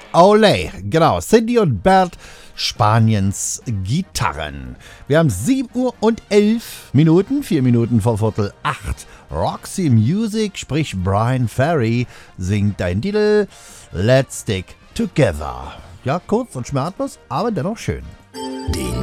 Olé, genau. Cindy und Bert, Spaniens Gitarren. Wir haben 7 Uhr und 11 Minuten, 4 Minuten vor Viertel 8. Roxy Music, sprich Brian Ferry, singt deinen Titel Let's Stick Together. Ja, kurz und schmerzlos, aber dennoch schön.